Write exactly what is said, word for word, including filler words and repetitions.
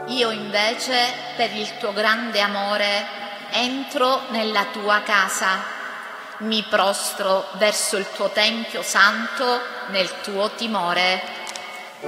Io invece, per il tuo grande amore, entro nella tua casa, mi prostro verso il tuo tempio santo nel tuo timore.